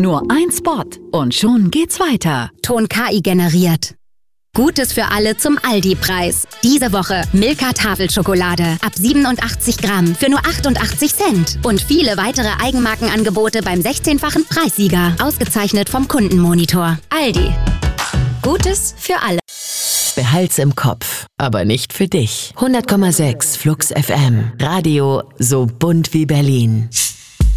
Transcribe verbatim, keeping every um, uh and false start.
Nur ein Spot und schon geht's weiter. Ton K I generiert. Gutes für alle zum Aldi-Preis. Diese Woche Milka Tafelschokolade ab siebenundachtzig Gramm für nur achtundachtzig Cent. Und viele weitere Eigenmarkenangebote beim sechzehnfachen Preissieger. Ausgezeichnet vom Kundenmonitor. Aldi. Gutes für alle. Behalt's im Kopf, aber nicht für dich. hundert Komma sechs Flux F M. Radio so bunt wie Berlin.